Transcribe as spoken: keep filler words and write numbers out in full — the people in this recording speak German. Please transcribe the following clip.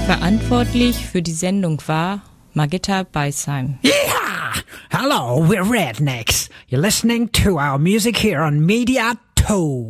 Verantwortlich für die Sendung war Margitta Beisheim. Yeah! Hello, we're Rednecks. You're listening to our music here on Media two.